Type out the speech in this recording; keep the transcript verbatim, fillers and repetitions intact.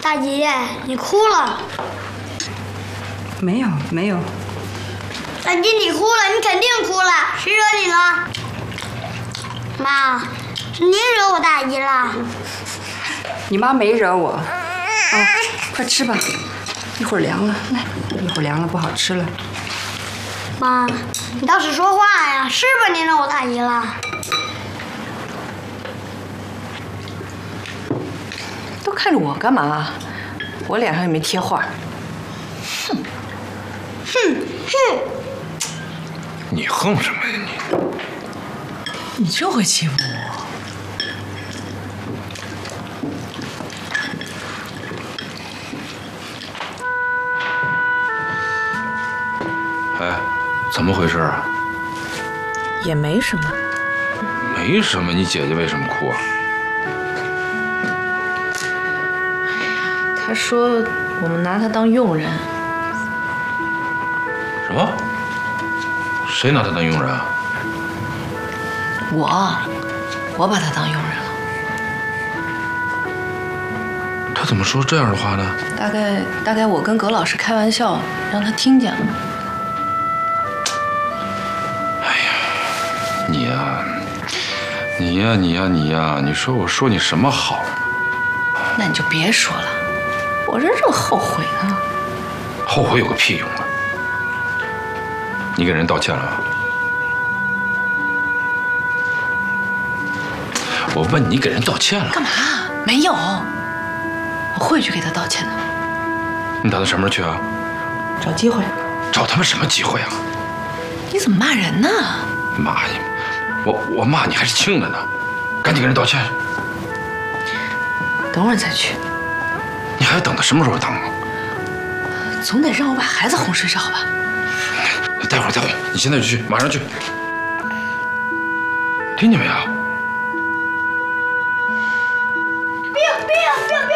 大姐，你哭了？ 没有，没有。 大姐，你哭了，你肯定哭了，谁惹你了？妈，是你惹我大姨了。 你妈没惹我。啊，快吃吧，一会儿凉了。来，一会儿凉了不好吃了。 妈，你倒是说话呀，是不是你惹我大姨了？ 都看着我干嘛？我脸上也没贴画。哼， 哼哼！ 你横什么呀你？你就会欺负我。 哎，怎么回事啊？ 也没什么。 没什么，你姐姐为什么哭啊？ 她说我们拿她当佣人。 什么？谁拿她当佣人啊？ 我，我把她当佣人了。 她怎么说这样的话呢？ 大概大概我跟葛老师开玩笑，让她听见了。 哎呀，你呀，你呀，你呀，你呀，你说我说你什么好？ 那你就别说了，我这正后悔呢。 后悔有个屁用啊！你给人道歉了吗？我问你，给人道歉了？ 干嘛？没有，我会去给他道歉的。 你打算什么时候去啊？ 找机会。 找他们什么机会啊？ 你怎么骂人呢？ 骂你，我我骂你还是轻的呢，赶紧给人道歉。 等会儿再去。 你还等到什么时候等？ 总得让我把孩子哄睡着吧。 待会儿，待会儿，你现在就去，马上去。听见没有？ 不要不要不要！